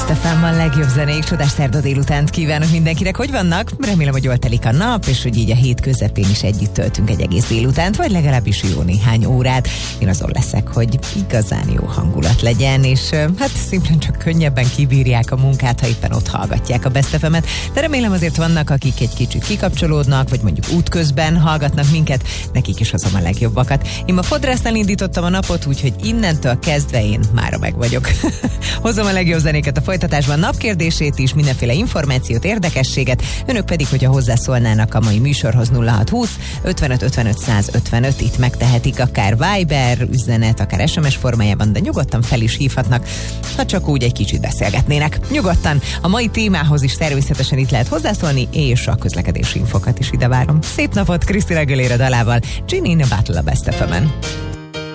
Best FM-mal legjobb zenék, csodás szerda délutánt kívánok mindenkinek. Hogy vannak? Remélem, hogy jól telik a nap, és hogy így a hét közepén is együtt töltünk egy egész délutánt, vagy legalábbis jó néhány órát. Én azon leszek, hogy igazán jó hangulat legyen, és hát szimplán csak könnyebben kibírják a munkát, ha éppen ott hallgatják a Best FM-et. De remélem azért vannak, akik egy kicsit kikapcsolódnak, vagy mondjuk útközben hallgatnak minket, nekik is hozom a legjobbakat. Én ma fodrásznál indítottam a napot, úgyhogy innentől kezdve én mára meg vagyok. Hozom a legjobb zenéket a folytatásban, napkérdését is, mindenféle információt, érdekességet. Önök pedig, hogyha hozzászólnának a mai műsorhoz 0620 55 55 155, itt megtehetik akár Viber üzenet, akár SMS formájában, de nyugodtan fel is hívhatnak, ha csak úgy egy kicsit beszélgetnének. Nyugodtan a mai témához is természetesen itt lehet hozzászólni, és a közlekedési infokat is ide várom. Szép napot Krisztina Aguilera dalával, Ginny in a Battle a Best FM-en.